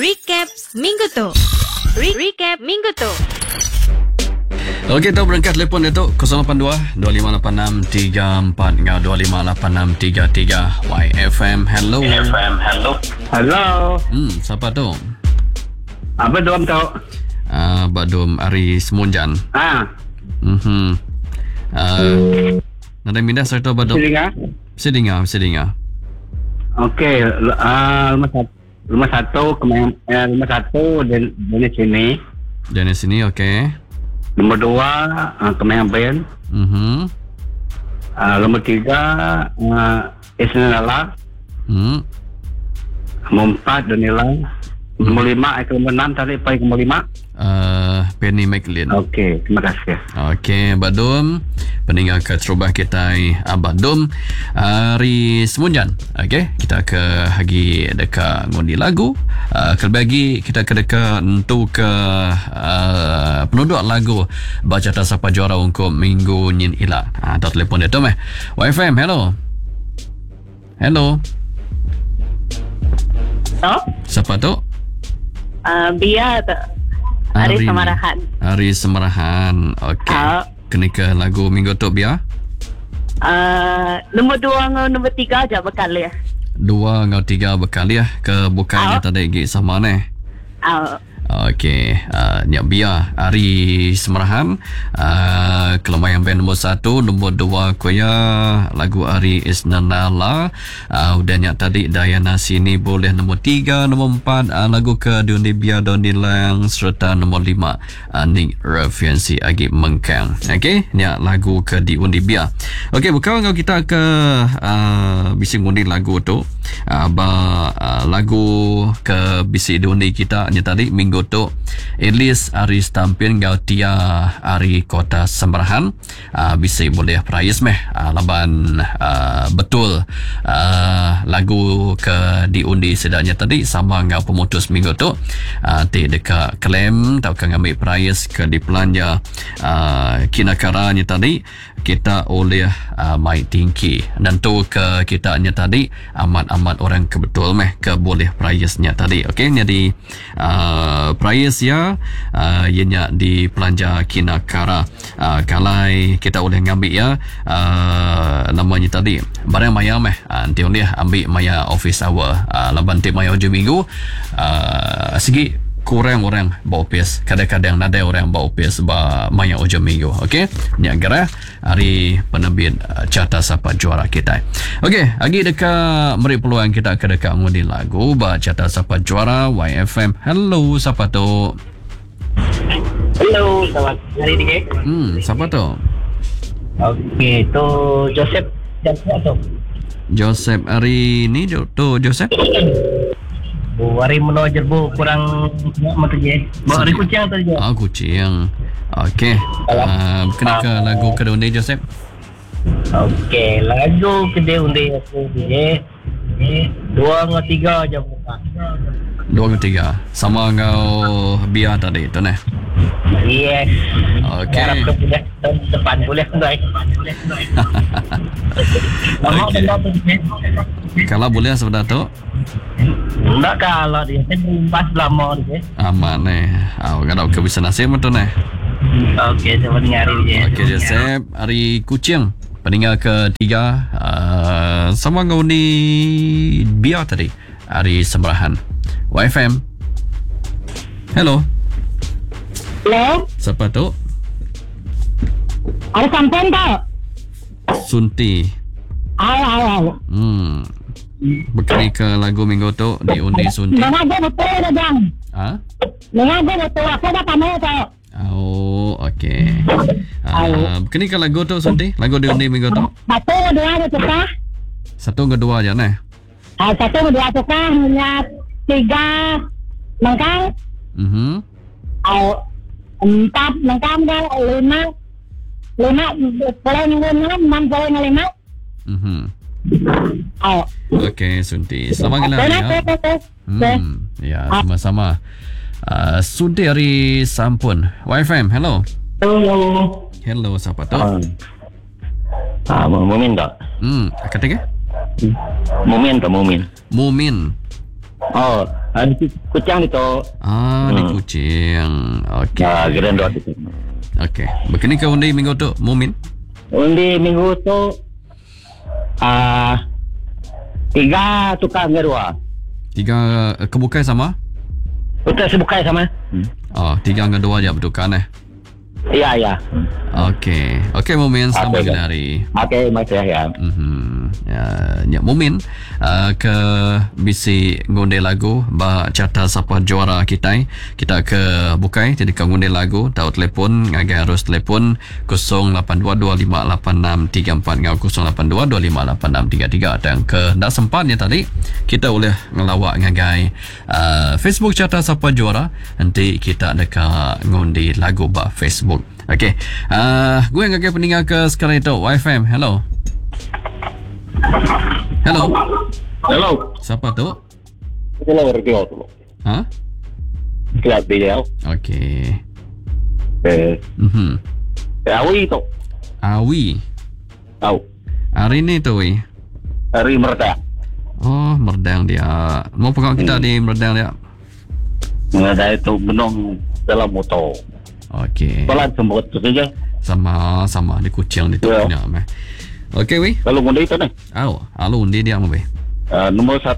Recap minggu tu. Recap minggu tu. Okey, tu berangkat telefon dia tu 082 2586 34 ngau 2586 33 YFM. Hello. Hello. Siapa tu? Apa dom tu? Badum Ari Semunjan. Nada minda serta badum. Sedinga. Okey, rumah satu dan sini. Dari sini, okey. Nombor 2 Kemayang Ben. Nombor 3 Isnala. Nombor 4 Danila. Nombor 5 nombor 6 tadi pai nombor 5 Penny McLean. Okey, terima kasih. Okey, Badum peninggal ke terubah kita Badum Ari Semunjan. Okey, kita ke hagi dekat ngundi lagu. Kelebagi kita ke dekat untuk ke penuduk lagu baca tak siapa juara untuk minggu nyin ila. Atau telefon dia tu meh. YFM, hello. Hello. Siapa tu? Bia tu. Ari Semarahan. Ari Semarahan. Okey. Kenika lagu minggu tu Bia? Nombor 2 dengan nombor 3 aja bekal ya. 2 dengan 3 bekal ya. Ke bukannya tadi gig sama ni. Okey, Nyak Bia Ari Semarahan. Kelemayan band nombor 1, nombor 2 Koya lagu Ari Isnanala. Dan Nyak tadi Dayana Sini boleh nombor 3, nombor 4 lagu ke Dundi Bia Dondi Lang serta nombor 5 Nick Refiansi Agi Mengkang. Okey, Nyak lagu ke di Undi Bia. Okey, bukan kalau kita ke bising undi lagu tu. Lagu ke bising undi kita Nyak tadi minggu tu Elis Ari Stampin Gau Tia Ari Kota Semarahan. Bisa boleh prize meh laban betul lagu ke diundi sedanya tadi sama ngau pemutus minggu tu ti dekat klaim tau kan ambil prize ke di pelanja kinakaranya tadi kita oleh mai tinggi dan tu ke kita nya tadi amat orang kebetul meh ke boleh prize-nya tadi. Okey, jadi prize ya ianya di pelanja kinakara kalai kita boleh ngambil ya namanya tadi barang maya meh nanti boleh ambil maya office hour laban ti maya hujung minggu segi kurang orang bawa pes kadang-kadang ada orang bawa pes maya hujung minggu. Okey, ni agak hari penerbit carta siapa juara kita. Okey, lagi dekat beri peluang kita ke dekat ngundi lagu carta siapa juara YFM. Hello, siapa tu? Hello, selamat hari ni. Siapa tu? Okey, tu Joseph tu. Joseph hari ni tu Joseph. Hari mula jerbu kurang macam je. Hari kucing tu je. Kucing. Okey. Kena ke lagu kedua ni Joseph. Okey, lagu kedua undi aku je. 2 dengan 3 je buka. 2 dengan 3. Sama kau Bia tadi tu nah. Yes. Okey. Harap ke boleh depan boleh enggak? Kalau boleh sebentar tu. Enggak kalau dia pas lama dia. Aman ni. Kalau ke bisa nasib betul ni. Okey, saya dengar dia. Okey, Joseph hari kucing. Peninggal ketiga sama kau ni Bia tadi Ari Semarahan. YFM. Hello. Hello. Siapa tu? Ada sampan tak? Sunti. Aw. Berkali ke lagu minggu tu diundi Sunti. Mengajar betul dah jam. Mengajar betul aku dah tahu tak? Oh, okey. Berkali ke lagu tu Sunti? Lagu diundi minggu tu? 1, 2 ada tukar. 1 ke 2 je nah. 1, 2 tukar, hanya 3 mengkang. 4 mengkang dah 5 boleh dengan 6 boleh dengan 5. Okey, Sunti. Selamat gelap ya. Ya, sama-sama. Sunti hari Sampun. YFM, hello. Hello, siapa tu? Mumin tak? Kata ke? Mumin tak Mumin? Mumin. Oh, Kucing itu. Di Kuching. Okey. Grandot itu. Okey. Begini ke undi minggu tu, Mumin? Undi minggu tu 3 tukar ngerua. 3 kebukai sama? Betul sebukai sama. 3 dengan 2 je bertukar Ya. Okey. Okey Mumin, selamat hari. Okey, masih ya. Mumin ke bisi ngunde lagu ba carta siapa juara kita ke bukai jadi ke ngunde lagu tahu telefon ngagai harus telefon 0822586340 ngau 0822586333 dan ke ndak sempatnya tadi kita boleh ngelawak ngagai Facebook carta siapa juara nanti kita dekat ngunde lagu ba Facebook. Okey. Gue ngagai peninggal ke sekarang itu YFM. Hello. Siapa tu? Hello, radio tu. Ha? Kelab video. Okey. Awi tu. Awi. Tahu. Hari ni tu wi. Hari Merdeka. Oh, Merdang dia. Mau pegang kita di Merdang dia. Merdeka itu benong dalam motor. Okey. Pelan semua tu saja. Sama di Kuching di tu punya meh. Okey wi. Kalau undi tu ni. Halo undi dia apa? Nombor 1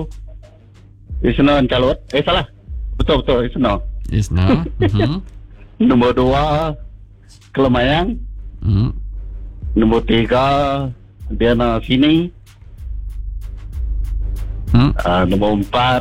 Isna calon. Salah. Betul Isna. Nombor 2 Kelemayang. Nombor 3 Diana Sini. Nombor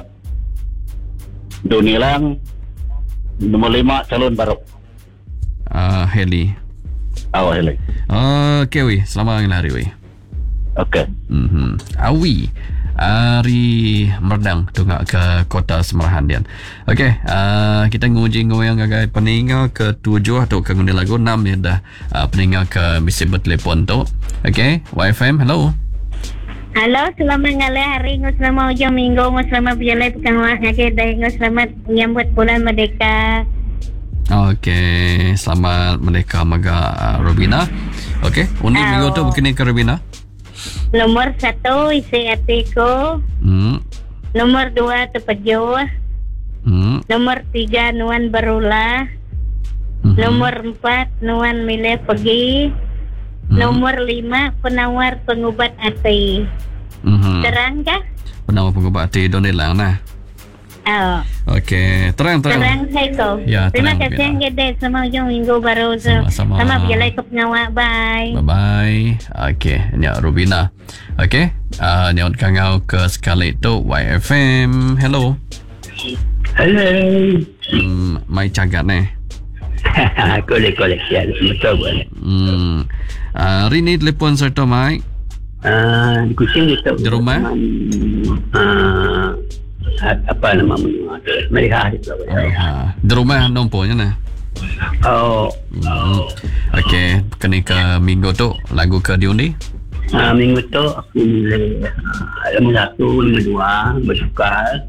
4 Donilang. Nombor 5 calon baru. Heli. Heli. Okey wi, selamat hari wi. Okey. Awi. Ari Merdang tunggu ke kota Semerahan dia. Okey, kita nguji ngoyang agak peninggal ke-7 atau ke ngundi lagu 6 ya dah peninggal ke misi bertelefon tu. Okey, YFM, hello. Halo, selamat ngalih hari, selamat ujung minggu, selamat berjalan pekan wah ngake dan selamat menyambut bulan Merdeka. Okey, selamat Merdeka Maga Robina. Okey, undi minggu tu begini ke Robina. Nomor 1 isi hatiku. Nomor 2 Tepejo. Nomor 3 Nuan Berulah. Nomor 4 Nuan Milih Pergi. Nomor 5 Penawar Pengubat Hati. Terang kah? Penawar Pengubat Hati Donilang nah. Okey, terang. Terang saya kau. Ya, terima kasih yang gede sama ujung minggu baru. Sama-sama. Sama berjalan ke pengawak. Bye. Bye. Okey, ni Rubina. Okey, ni kangau ke sekali tu YFM. Hello. Mai cagat ni. Kolek ya, betul boleh. Hari ni telefon serta Mai. Di Kuching itu. Di rumah? Apa nama Meliha itu. Di rumah nompornya nah. Okey, kena ke minggu tu lagu ke diundi? Minggu tu aku milih nombor 1, nombor 2 bersukar.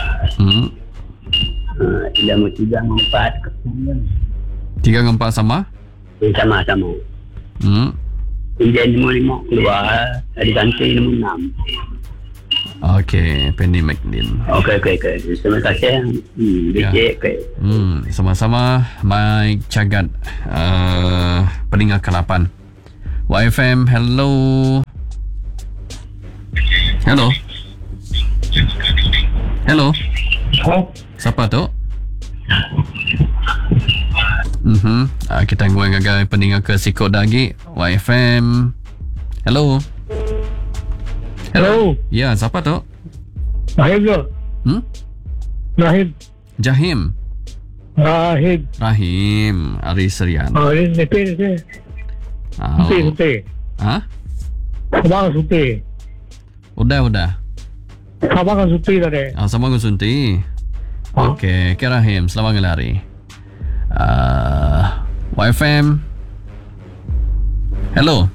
Nombor 3, nombor 4 3 dengan 4 sama? Sama-sama. Kemudian nombor 5 keluar, diganti nombor 6. Okey, Penny McLean. Okey. Terima kasih. Sama-sama Mike Cagat peninggal ke-8. YFM, hello. Hello. Siapa tu? Kita ngoi ngagai peninggal ke Sikot Dagi. YFM. Hello. Ya, siapa tu? Rahim ke? Jahim. Rahim. Ari Serian. Ini. Ha? Abang Suti. Udah. Abang Suti tadi. Sama dengan Sunti. Okey, Rahim. Selamat hari. YFM. Hello.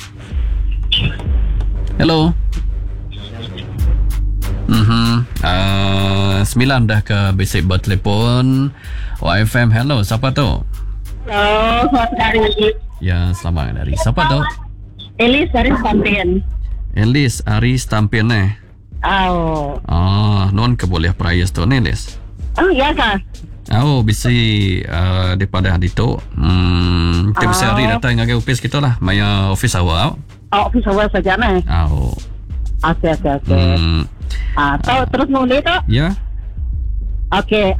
9 dah ke basic bertelefon. YFM, hello. Siapa tu? Halo, selamat hari. Ya, selamat hari. Siapa tu? Elis Aris Tampian. Elis Aris Tampian Oh. Non ke boleh prize tu ni, Lis. Oh, ya kah? Bisi daripada hari tu. Kita bisa hari datang dengan office kita lah. Maya office awak. Office awak saja ni. Okey. Terus nulis tu? Ya. Okey,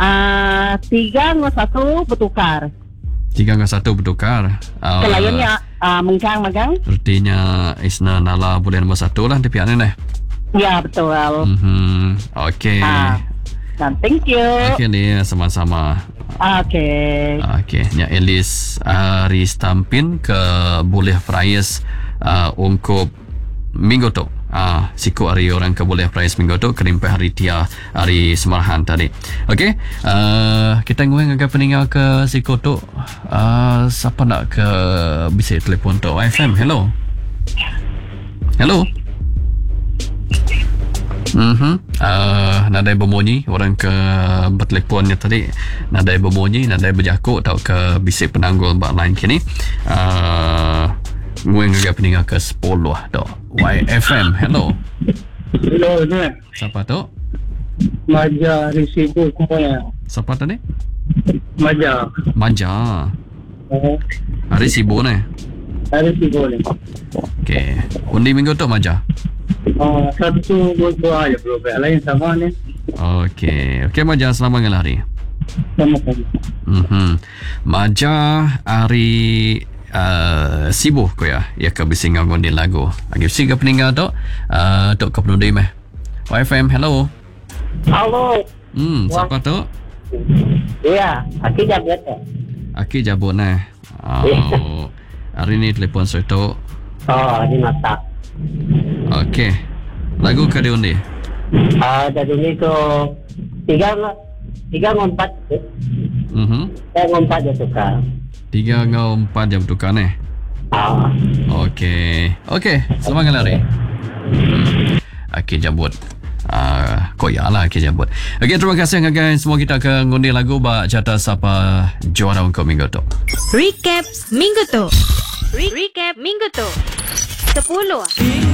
3-1 bertukar. 3-1 bertukar. Kelayannya megang. Artinya Isna Nala boleh nombor 1 lah di pihak ni. Ya, betul. Okey. Thank you. Okey ni sama-sama. Okey. Nya Elis Aris Tampin ke boleh prize untuk minggu tu. Siku hari orang ke boleh prize minggu tu kerimpai hari tia hari semarahan tadi. Okey. Kita ngomong dengan peninggal ke siku tu. Siapa nak ke bisa telefon tu? FM. Hello. Nadai berbunyi orang ke bertelefonnya tadi. Nadai berbunyi, nadai berjakuk tau ke bisik penanggul bak lain kini. Nguen juga peninggal ke 10 tu. YFM. Hello. ni. Siapa tu? Maja risiko semuanya. Siapa tadi? Maja. Manja. Hari sibuk ni. Risiko ni. Okey. Undi minggu tu Manja. Satu dua aja bro. Lain sama ni. Okey. Manja, selamat dengan hari. Sama-sama. Maja hari sibuk ko ya ke bising ngon di lagu lagi siga peninggal tu tok ke penundi meh YFM. Hello. Siapa tu? Ya, Aki Jabut nah. Hari ni telefon saya tu. Ini mata. Okey, lagu ke diundi? Dari ni tu 3-4. 3-4 je tukar. 3-4 jam tukar ni. Okey, selamat hari. Aki Jabut. Koyalah Aki Jabut. Okey, terima kasih guys. Semua kita akan ngundi lagu bak jatah siapa juara untuk minggu tu. Recap minggu tu. 10.